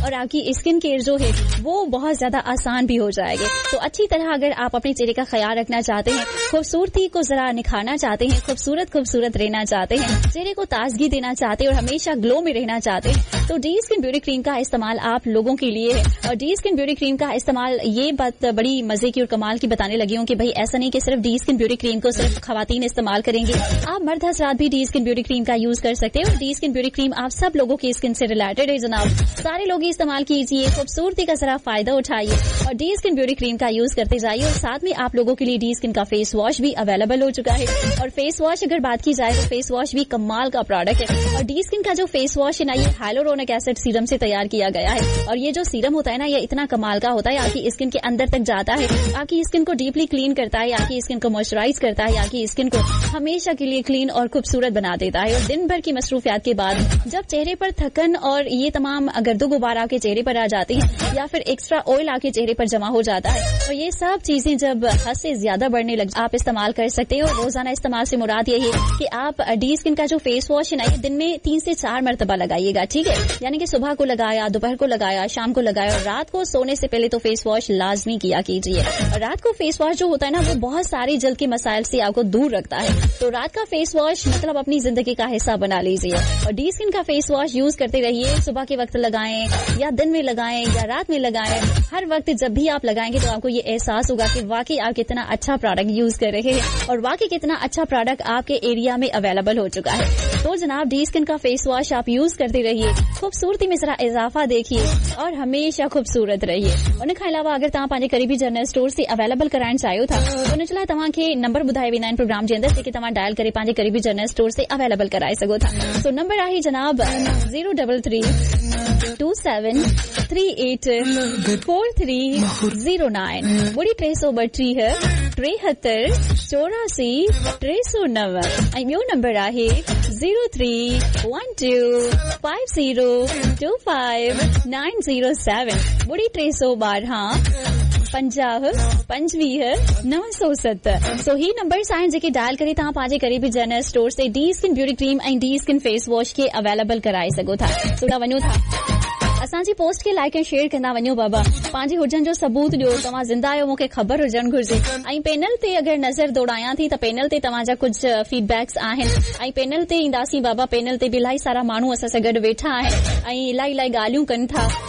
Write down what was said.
اور آپ کی اسکن کیئر جو ہے وہ بہت زیادہ آسان بھی ہو جائے گی. تو اچھی طرح اگر آپ اپنے چہرے کا خیال رکھنا چاہتے ہیں, خوبصورتی کو ذرا نکھارنا چاہتے ہیں, خوبصورت رہنا چاہتے ہیں, چہرے کو تازگی دینا چاہتے ہیں اور ہمیشہ گلو میں رہنا چاہتے ہیں, تو ڈی اسکن بیوٹی کریم کا استعمال آپ لوگوں کے لیے ہے. اور ڈی اسکن بیوٹی کریم کا استعمال, یہ بات بڑی مزے کی اور کمال کی بتانے لگی ہوں کہ بھائی ایسا نہیں کہ صرف ڈی اسکن بیوٹی کریم کو صرف خواتین استعمال کریں گے, آپ مرد حضرات بھی ڈی اسکن بیوٹی کریم کا یوز کر سکتے ہیں. اور ڈی اسکن بیوٹی کریم آپ سب لوگوں کی اسکن سے ریلیٹڈ ہے جناب, سارے لوگ استعمال کیجیے, خوبصورتی کا ذرا فائدہ اٹھائیے اور ڈی اسکن بیوٹی کریم کا یوز کرتے جائیے. اور ساتھ میں آپ لوگوں کے لیے ڈی اسکن کا فیس واش بھی اویلیبل ہو چکا ہے. اور فیس واش اگر بات کی جائے تو فیس واش بھی کمال کا پروڈکٹ ہے. اور ڈی اسکن کا جو فیس واش ہے نا, یہ ہائلورونک ایسڈ سیرم سے تیار کیا گیا ہے. اور یہ جو سیرم ہوتا ہے نا, یہ اتنا کمال کا ہوتا ہے, آپ کی اسکن کے اندر تک جاتا ہے, آپ کی اسکن کو ڈیپلی کلین کرتا ہے, آپ کی اسکن کو موئسچرائز کرتا ہے, آپ کی اسکن کو ہمیشہ کے لیے کلین اور خوبصورت بنا دیتا ہے. اور دن بھر کی مصروفیات کے بعد جب چہرے پر تھکن اور یہ تمام گرد و غبار آپ کے چہرے پر آ جاتی ہیں, یا پھر ایکسٹرا آئل آپ کے چہرے پر جمع ہو جاتا ہے, تو یہ سب چیزیں جب حد سے زیادہ بڑھنے لگ آپ استعمال کر سکتے ہیں. اور روزانہ استعمال سے مراد یہ ہے کہ آپ ڈی اسکن کا جو فیس واش ہے نا, یہ دن میں 3 سے 4 مرتبہ لگائیے گا, ٹھیک ہے, یعنی کہ صبح کو لگایا, دوپہر کو لگایا, شام کو لگایا, اور رات کو سونے سے پہلے تو فیس واش لازمی کیا کیجیے. اور رات کو فیس واش جو ہوتا ہے نا, وہ بہت ساری جلد کے مسائل سے آپ کو دور رکھتا ہے, تو رات کا فیس واش مطلب اپنی زندگی کا حصہ بنا لیجیے. اور ڈی اسکن کا فیس واش یوز کرتے رہیے, صبح کے وقت لگائیں یا دن میں لگائیں یا رات میں لگائیں, ہر وقت جب بھی آپ لگائیں گے تو آپ کو یہ احساس ہوگا کہ واقعی آپ کتنا اچھا پروڈکٹ یوز کر رہے ہیں اور واقعی کتنا اچھا پروڈکٹ آپ کے ایریا میں اویلیبل ہو چکا ہے. تو جناب ڈی اسکن کا فیس واش آپ یوز کرتے رہیے, خوبصورتی میں ذرا اضافہ دیکھیے اور ہمیشہ خوبصورت رہیے. ان کے علاوہ اگر تव्हां पंहिंजे قریبی जनरल स्टोर से अवेलेबल कराइण चाहियो था त उन जे लाइ तव्हांखे नंबर ॿुधाए वेंदा आहिनि प्रोग्राम जे अंदरि, जेके तव्हां डायल करे पंहिंजे करीबी जनरल स्टोर से अवेलेबल कराए सघो था. सो नंबर आहे जनाब 033-2738-4309 ॿुड़ी 332 73 84 309. ऐं ॿियो नंबर आहे 03-1250-25-907 ॿुड़ी 312 50-25-907. सो ही नंबर्स आहिनि जेके डायल करे तव्हां पंहिंजे करीबी जनरल स्टोर से डी स्किन ब्यूटी क्रीम ऐं डी स्किन फेस वॉश खे अवेलेबल कराए सघो था. सो वञो था असांजी पोस्ट खे लाइक ऐं शेयर कंदा वञो बाबा, पंहिंजी हुजनि जो सबूत ॾियो, तव्हां ज़िंदा आहियो मूंखे ख़बर हुजणु घुर्जे. ऐं पैनल ते अगरि नज़र दौड़ायां थी त पैनल ते तव्हांजा कुझु फीडबैक्स आहिनि, ऐं पैनल ते ईंदासीं बाबा, पैनल ते बि इलाही सारा माण्हू असां सां गॾु वेठा आहिनि ऐं इलाही ॻाल्हियूं कनि था.